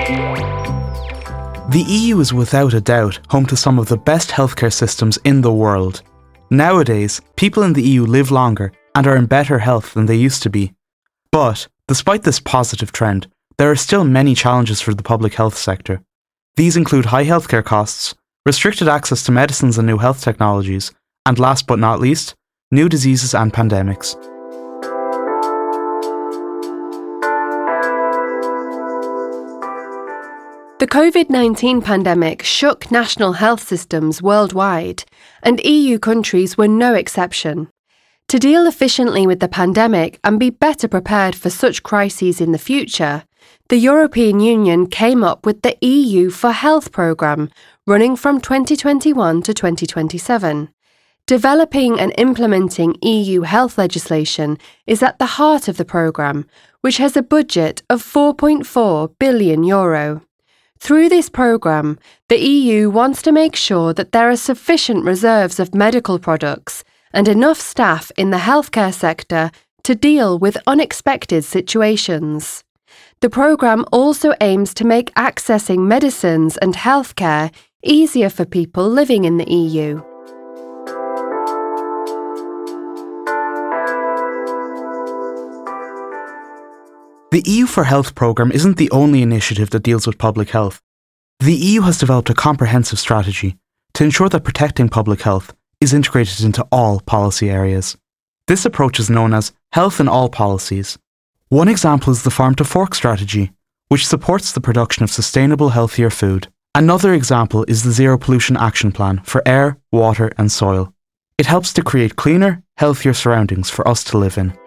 The EU is without a doubt home to some of the best healthcare systems in the world. Nowadays, people in the EU live longer and are in better health than they used to be. But, despite this positive trend, there are still many challenges for the public health sector. These include high healthcare costs, restricted access to medicines and new health technologies, and last but not least, new diseases and pandemics. The COVID-19 pandemic shook national health systems worldwide, and EU countries were no exception. To deal efficiently with the pandemic and be better prepared for such crises in the future, the European Union came up with the EU for Health programme, running from 2021 to 2027. Developing and implementing EU health legislation is at the heart of the programme, which has a budget of €4.4 billion. Through this programme, the EU wants to make sure that there are sufficient reserves of medical products and enough staff in the healthcare sector to deal with unexpected situations. The programme also aims to make accessing medicines and healthcare easier for people living in the EU. The EU for Health programme isn't the only initiative that deals with public health. The EU has developed a comprehensive strategy to ensure that protecting public health is integrated into all policy areas. This approach is known as Health in All Policies. One example is the Farm to Fork strategy, which supports the production of sustainable, healthier food. Another example is the Zero Pollution Action Plan for air, water and soil. It helps to create cleaner, healthier surroundings for us to live in.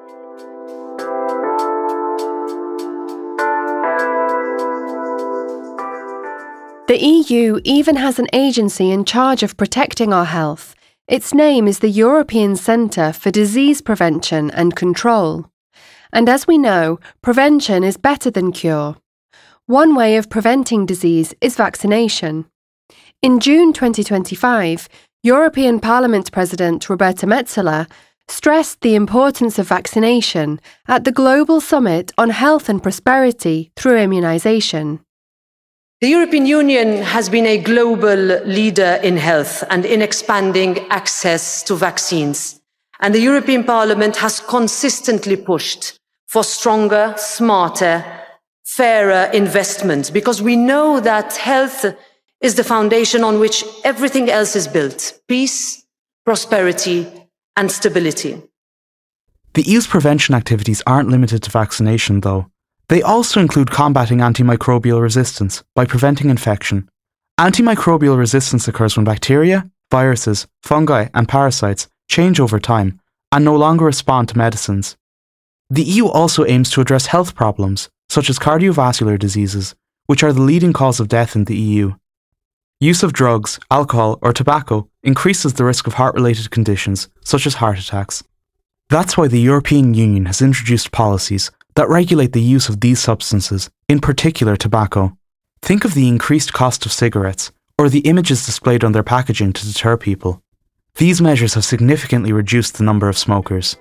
The EU even has an agency in charge of protecting our health. Its name is the European Centre for Disease Prevention and Control. And as we know, prevention is better than cure. One way of preventing disease is vaccination. In June 2025, European Parliament President Roberta Metsola stressed the importance of vaccination at the Global Summit on Health and Prosperity through Immunisation. The European Union has been a global leader in health and in expanding access to vaccines. And the European Parliament has consistently pushed for stronger, smarter, fairer investment, because we know that health is the foundation on which everything else is built: peace, prosperity, and stability. The EU's prevention activities aren't limited to vaccination, though. They also include combating antimicrobial resistance by preventing infection. Antimicrobial resistance occurs when bacteria, viruses, fungi, and parasites change over time and no longer respond to medicines. The EU also aims to address health problems, such as cardiovascular diseases, which are the leading cause of death in the EU. Use of drugs, alcohol, or tobacco increases the risk of heart-related conditions, such as heart attacks. That's why the European Union has introduced policies that regulate the use of these substances, in particular tobacco. Think of the increased cost of cigarettes, or the images displayed on their packaging to deter people. These measures have significantly reduced the number of smokers.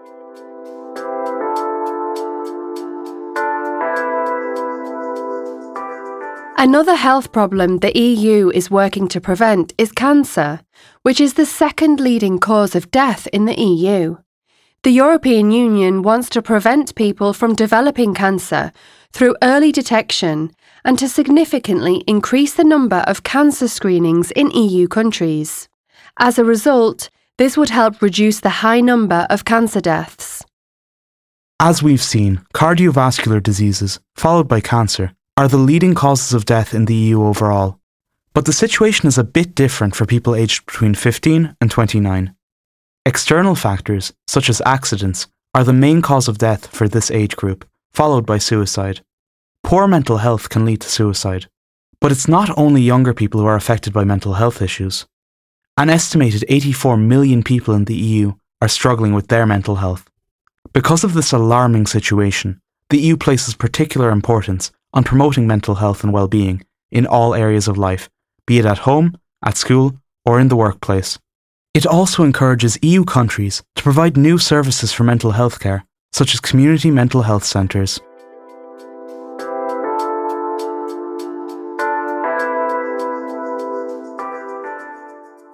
Another health problem the EU is working to prevent is cancer, which is the second leading cause of death in the EU. The European Union wants to prevent people from developing cancer through early detection and to significantly increase the number of cancer screenings in EU countries. As a result, this would help reduce the high number of cancer deaths. As we've seen, cardiovascular diseases, followed by cancer, are the leading causes of death in the EU overall. But the situation is a bit different for people aged between 15 and 29. External factors, such as accidents, are the main cause of death for this age group, followed by suicide. Poor mental health can lead to suicide. But it's not only younger people who are affected by mental health issues. An estimated 84 million people in the EU are struggling with their mental health. Because of this alarming situation, the EU places particular importance on promoting mental health and well-being in all areas of life, be it at home, at school, or in the workplace. It also encourages EU countries to provide new services for mental health care, such as community mental health centres.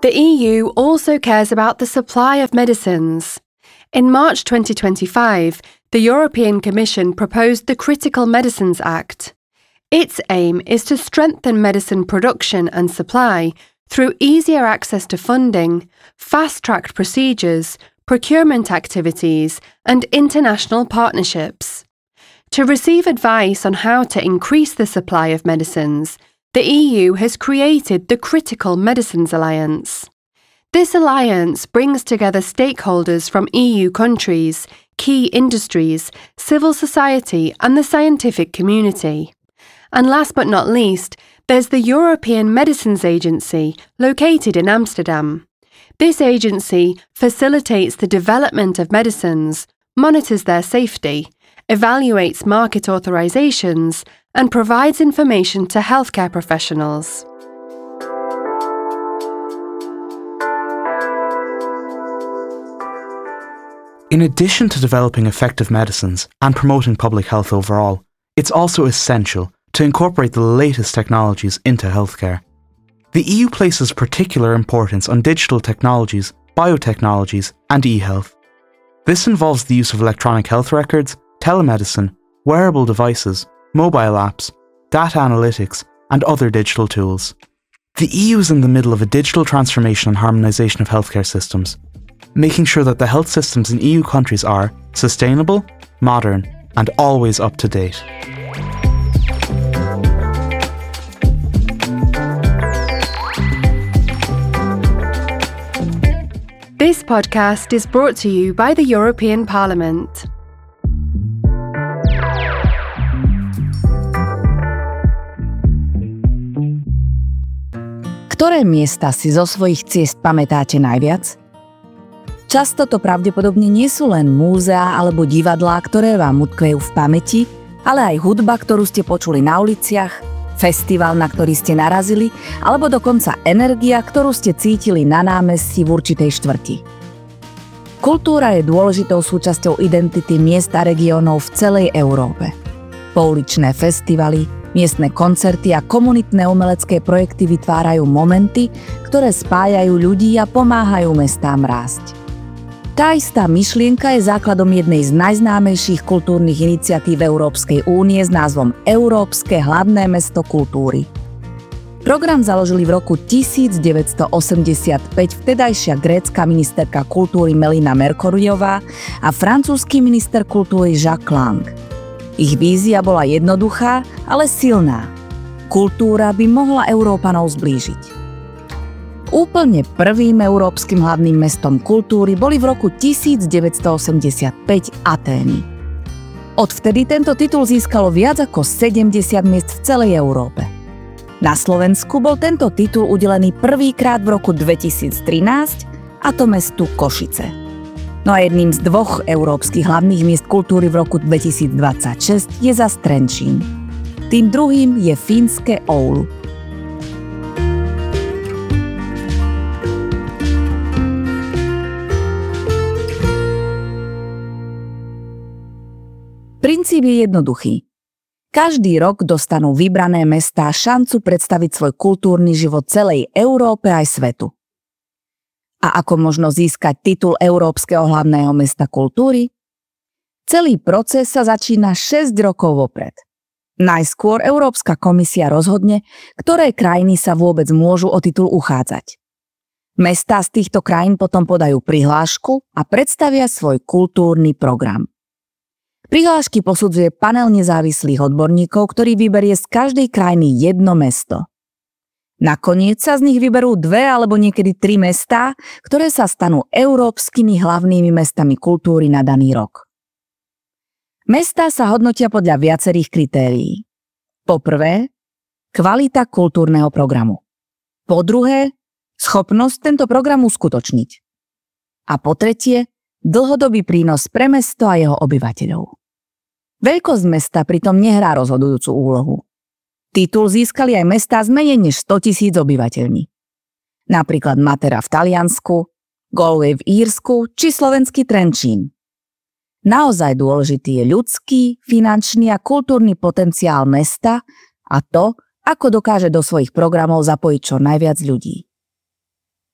The EU also cares about the supply of medicines. In March 2025, the European Commission proposed the Critical Medicines Act. Its aim is to strengthen medicine production and supply through easier access to funding, fast-tracked procedures, procurement activities, and international partnerships. To receive advice on how to increase the supply of medicines, the EU has created the Critical Medicines Alliance. This alliance brings together stakeholders from EU countries, key industries, civil society, and the scientific community. And last but not least, there's the European Medicines Agency, located in Amsterdam. This agency facilitates the development of medicines, monitors their safety, evaluates market authorizations, and provides information to healthcare professionals. In addition to developing effective medicines and promoting public health overall, it's also essential to incorporate the latest technologies into healthcare. The EU places particular importance on digital technologies, biotechnologies, and e-health. This involves the use of electronic health records, telemedicine, wearable devices, mobile apps, data analytics, and other digital tools. The EU is in the middle of a digital transformation and harmonisation of healthcare systems, making sure that the health systems in EU countries are sustainable, modern, and always up to date. This podcast is brought to you by the European Parliament. Ktoré miesta si zo svojich ciest pamätáte najviac? Často to pravdepodobne nie sú len múzeá alebo divadlá, ktoré vám utkvejú v pamäti, ale aj hudba, ktorú ste počuli na uliciach, festival, na ktorý ste narazili, alebo dokonca energia, ktorú ste cítili na námestí v určitej štvrti. Kultúra je dôležitou súčasťou identity miest a regiónov v celej Európe. Pouličné festivaly, miestne koncerty a komunitné umelecké projekty vytvárajú momenty, ktoré spájajú ľudí a pomáhajú mestám rásť. Tá istá myšlienka je základom jednej z najznámejších kultúrnych iniciatív Európskej únie s názvom Európske hlavné mesto kultúry. Program založili v roku 1985 vtedajšia grécka ministerka kultúry Melina Mercuriová a francúzsky minister kultúry Jacques Lang. Ich vízia bola jednoduchá, ale silná. Kultúra by mohla Európanov zblížiť. Úplne prvým európskym hlavným mestom kultúry boli v roku 1985 Atény. Odvtedy tento titul získalo viac ako 70 miest v celej Európe. Na Slovensku bol tento titul udelený prvýkrát v roku 2013, a to mestu Košice. No a jedným z dvoch európskych hlavných miest kultúry v roku 2026 je zas Trenčín. Tým druhým je fínske Oulu. Princíp je jednoduchý. Každý rok dostanú vybrané mestá šancu predstaviť svoj kultúrny život celej Európe aj svetu. A ako možno získať titul Európskeho hlavného mesta kultúry? Celý proces sa začína 6 rokov vopred. Najskôr Európska komisia rozhodne, ktoré krajiny sa vôbec môžu o titul uchádzať. Mestá z týchto krajín potom podajú prihlášku a predstavia svoj kultúrny program. Prihlášky posudzuje panel nezávislých odborníkov, ktorý vyberie z každej krajiny jedno mesto. Nakoniec sa z nich vyberú 2 alebo niekedy 3 mestá, ktoré sa stanú európskymi hlavnými mestami kultúry na daný rok. Mestá sa hodnotia podľa viacerých kritérií. Po prvé, kvalita kultúrneho programu. Po druhé, schopnosť tento program uskutočniť. A po tretie, dlhodobý prínos pre mesto a jeho obyvateľov. Veľkosť mesta pritom nehrá rozhodujúcu úlohu. Titul získali aj mestá s menej než 100 000 obyvateľmi. Napríklad Matera v Taliansku, Galway v Írsku či slovenský Trenčín. Naozaj dôležitý je ľudský, finančný a kultúrny potenciál mesta a to, ako dokáže do svojich programov zapojiť čo najviac ľudí.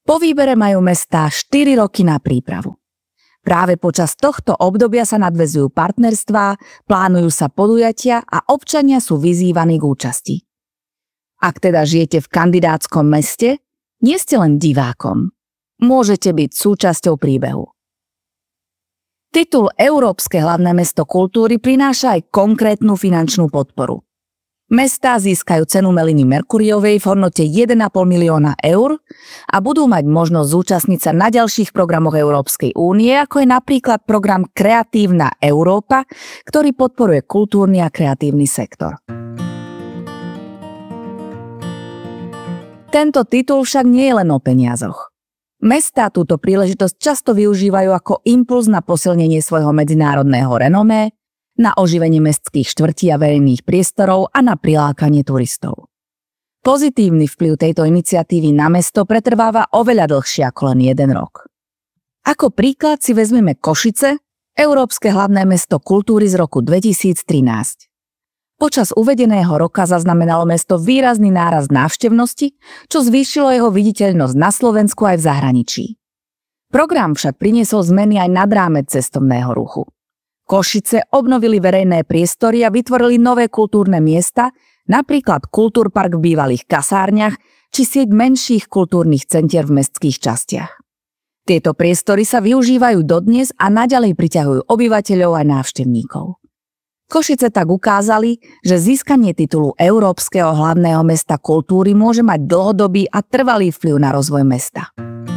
Po výbere majú mestá 4 roky na prípravu. Práve počas tohto obdobia sa nadväzujú partnerstvá, plánujú sa podujatia a občania sú vyzývaní k účasti. Ak teda žijete v kandidátskom meste, nie ste len divákom. Môžete byť súčasťou príbehu. Titul Európske hlavné mesto kultúry prináša aj konkrétnu finančnú podporu. Mestá získajú cenu Meliny Merkuriovej v hodnote 1,5 milióna eur a budú mať možnosť zúčastniť sa na ďalších programoch Európskej únie, ako je napríklad program Kreatívna Európa, ktorý podporuje kultúrny a kreatívny sektor. Tento titul však nie je len o peniazoch. Mestá túto príležitosť často využívajú ako impuls na posilnenie svojho medzinárodného renomé, na oživenie mestských štvrtí a verejných priestorov a na prilákanie turistov. Pozitívny vplyv tejto iniciatívy na mesto pretrváva oveľa dlhšie ako len 1 rok. Ako príklad si vezmeme Košice, Európske hlavné mesto kultúry z roku 2013. Počas uvedeného roka zaznamenalo mesto výrazný nárast návštevnosti, čo zvýšilo jeho viditeľnosť na Slovensku aj v zahraničí. Program však priniesol zmeny aj nad rámec cestovného ruchu. Košice obnovili verejné priestory a vytvorili nové kultúrne miesta, napríklad Kultúrpark v bývalých kasárniach či sieť menších kultúrnych centier v mestských častiach. Tieto priestory sa využívajú dodnes a naďalej priťahujú obyvateľov a návštevníkov. Košice tak ukázali, že získanie titulu Európskeho hlavného mesta kultúry môže mať dlhodobý a trvalý vplyv na rozvoj mesta.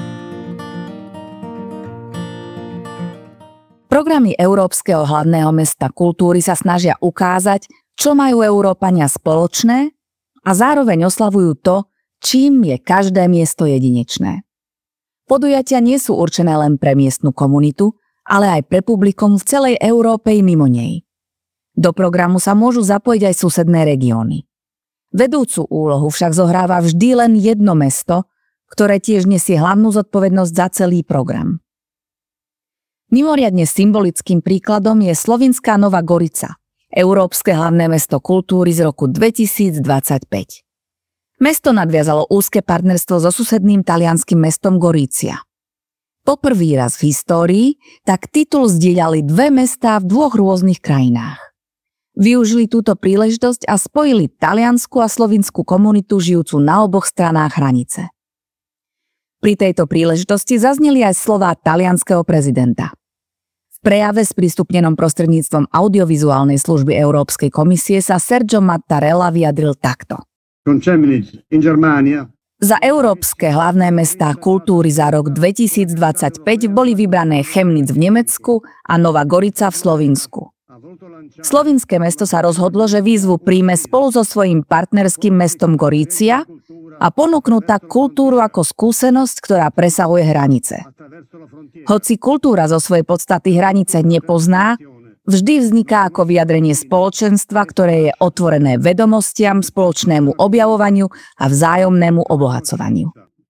Programy Európskeho hlavného mesta kultúry sa snažia ukázať, čo majú Európania spoločné a zároveň oslavujú to, čím je každé miesto jedinečné. Podujatia nie sú určené len pre miestnu komunitu, ale aj pre publikum v celej Európe i mimo nej. Do programu sa môžu zapojiť aj susedné regióny. Vedúcu úlohu však zohráva vždy len jedno mesto, ktoré tiež nesie hlavnú zodpovednosť za celý program. Mimoriadne symbolickým príkladom je slovinská Nová Gorica, Európske hlavné mesto kultúry z roku 2025. Mesto nadviazalo úzke partnerstvo so susedným talianskym mestom Gorizia. Poprvý raz v histórii tak titul zdieľali 2 mestá v 2 rôznych krajinách. Využili túto príležitosť a spojili taliansku a slovinskú komunitu žijúcu na oboch stranách hranice. Pri tejto príležitosti zazneli aj slová talianskeho prezidenta. V prejave sprístupnenom prostredníctvom audiovizuálnej služby Európskej komisie sa Sergio Mattarella vyjadril takto. Za európske hlavné mestá kultúry za rok 2025 boli vybrané Chemnitz v Nemecku a Nová Gorica v Slovinsku. Slovinské mesto sa rozhodlo, že výzvu príjme spolu so svojím partnerským mestom Gorizia a ponúknú tak kultúru ako skúsenosť, ktorá presahuje hranice. Hoci kultúra zo svojej podstaty hranice nepozná, vždy vzniká ako vyjadrenie spoločenstva, ktoré je otvorené vedomostiam, spoločnému objavovaniu a vzájomnému obohacovaniu.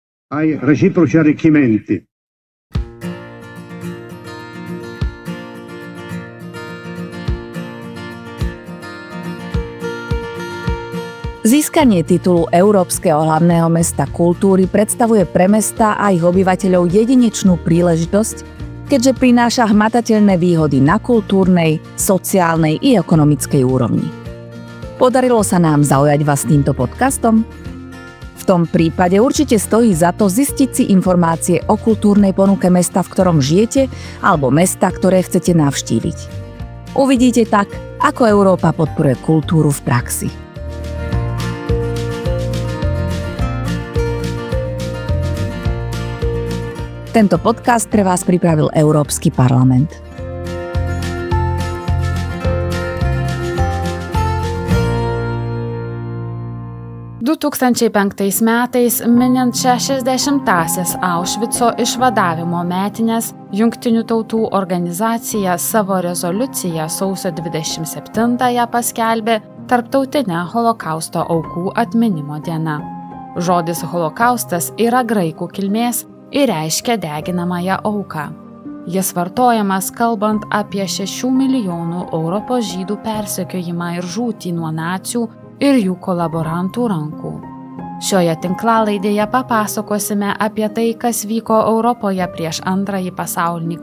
Získanie titulu Európskeho hlavného mesta kultúry predstavuje pre mestá a ich obyvateľov jedinečnú príležitosť, keďže prináša hmatateľné výhody na kultúrnej, sociálnej i ekonomickej úrovni. Podarilo sa nám zaujať vás týmto podcastom? V tom prípade určite stojí za to zistiť si informácie o kultúrnej ponuke mesta, v ktorom žijete, alebo mesta, ktoré chcete navštíviť. Uvidíte tak, ako Európa podporuje kultúru v praxi. Tento podcast pre vás pripravil Európsky parlament. metais, minint 60-asias Aušvico išvadavimo metinės, Jungtinių tautų organizacija savo rezoliuciją sausio 27-ąją paskelbė Tarptautinę holokausto aukų atminimo diena. Žodis holokaustas yra graikų kilmės ir reiškia deginamąją auką. Jis vartojamas kalbant apie 6 milijonų Europos žydų persekiojimą ir žūtį nuo nacių ir jų kolaborantų rankų. Šioje tinklalaidėje papasakosime apie tai, kas vyko Europoje prieš Antrąjį pasaulinį